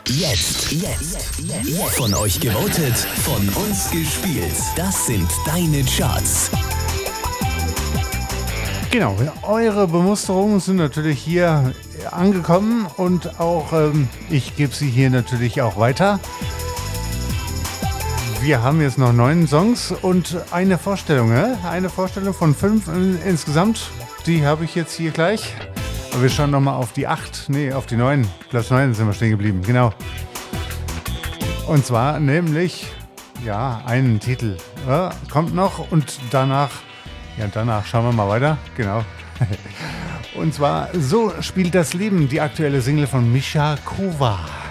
Jetzt. Von euch gewotet, von uns gespielt. Das sind deine Charts. Genau, eure Bemusterungen sind natürlich hier angekommen und auch ich gebe sie hier natürlich auch weiter. Wir haben jetzt noch 9 Songs und eine Vorstellung, eine Vorstellung von 5 insgesamt. Die habe ich jetzt hier gleich. Aber wir schauen nochmal auf die 8, auf die 9. Platz 9 sind wir stehen geblieben, genau. Und zwar nämlich, einen Titel. Kommt noch und danach schauen wir mal weiter, genau. Und zwar, so spielt das Leben, die aktuelle Single von Misha Kova.